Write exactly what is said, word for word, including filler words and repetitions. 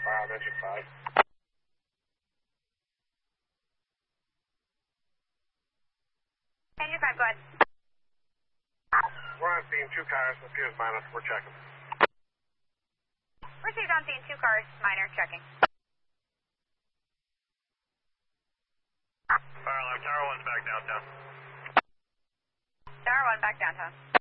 five, engine five. Engine five, go ahead. We're on scene, two cars, appears minus, we're checking. Received on scene, two cars, minor, checking. Fire alarm, Tower one's back downtown. Tower one, back downtown.